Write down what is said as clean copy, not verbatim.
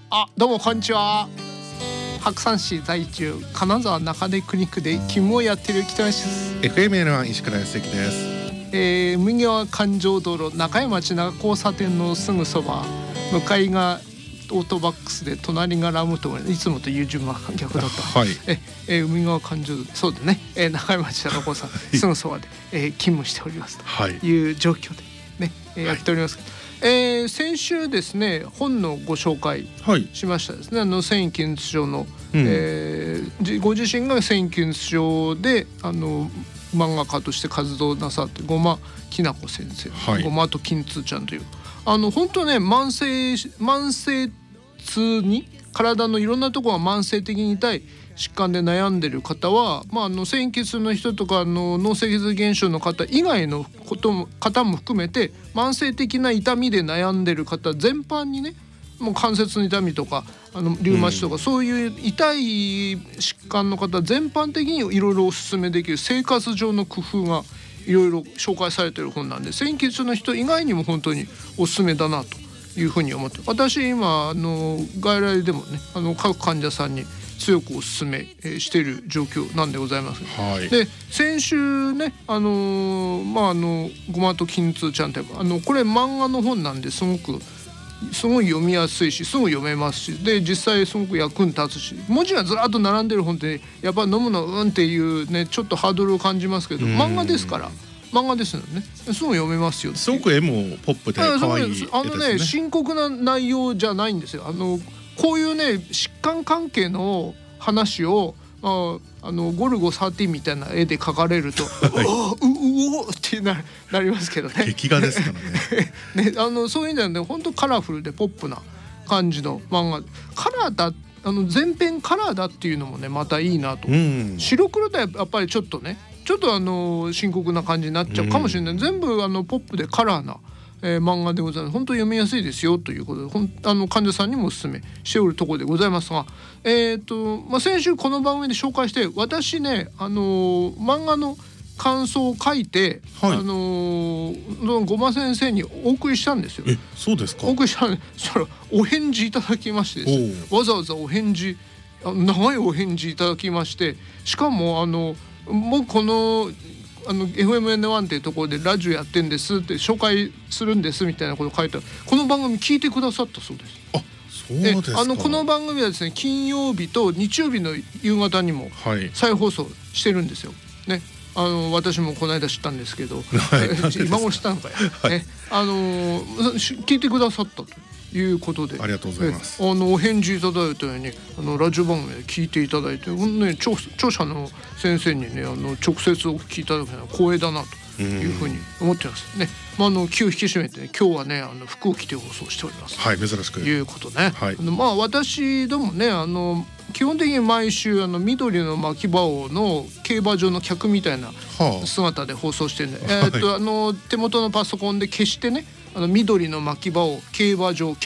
どうもこんにちは。白山市在住、金沢中出クリニックで勤務をやっている北林です。 FMN1 石倉康之です。 右側環状道路中井町中交差点のすぐそば、向かいがオートバックスで隣がラムと、いつもという順番が逆だった。 はい。 海側環状道路、そうだね、中井町中交差点すぐそばで、勤務しておりますという状況でね、やっております。先週ですね、本のご紹介しましたですね。繊維筋痛症の、ご自身が繊維筋痛症で漫画家として活動なさってごまきなこ先生、ごまと筋痛ちゃんという本当ね、慢性痛に体のいろんなところが慢性的に痛い疾患で悩んでる方は、繊維筋痛の人とか脳脊髄現象の方以外の方も含めて、慢性的な痛みで悩んでる方全般にね、もう関節の痛みとかリウマチとか、そういう痛い疾患の方全般的にいろいろお勧めできる生活上の工夫がいろいろ紹介されている本なんで、繊維筋痛の人以外にも本当にお勧めだなというふうに思って、私今外来でもね各患者さんに強くお勧めしている状況なんでございます。で、先週ねごまと筋痛ちゃんってこれ漫画の本なんで、すごい読みやすいし、すぐ読めますし、で実際すごく役に立つし、文字がずらっと並んでる本ってやっぱり飲むのっていうね、ちょっとハードルを感じますけど、漫画ですから漫画ですのでね、すぐ読めますよ。 すごく絵もポップで可愛い絵ですね。 深刻な内容じゃないんですよ。こういうね疾患関係の話をゴルゴ13みたいな絵で描かれるとうおってなりますけどね。 劇画ですからね。 そういう意味ではね、本当カラフルでポップな感じの漫画、カラーだ全編カラーだっていうのもねまたいいなと。白黒だとやっぱりちょっと深刻な感じになっちゃうかもしれない。全部ポップでカラーな漫画でございます。本当読みやすいですよということで、患者さんにもお勧めしておるところでございますが、先週この番組で紹介して、私ね漫画の感想を書いて、ごま先生にお送りしたんですよ。 そうですか。 お送りしたんで、そしたらお返事いただきましてですね、わざわざお返事、長いお返事いただきまして、しかも僕このFMN1 っていうところでラジオやってんですって紹介するんですみたいなこと書いたら、この番組聞いてくださったそうです。 そうですか。 この番組はですね、金曜日と日曜日の夕方にも再放送してるんですよね。私もこの間知ったんですけど、今頃知ったのかよ、聞いてくださったということで、 ありがとうございます。 お返事いただいたようにラジオ番組で聞いていただいて、著者の先生にね直接お聞きいただくのは光栄だなというふうに思ってますね。気を引き締めて、ね、今日はね服を着て放送しております。 珍しくいうことね。私どもね基本的に毎週緑の巻き場王の競馬場の客みたいな姿で放送してるんで、手元のパソコンで消してね、緑の巻き場王競馬場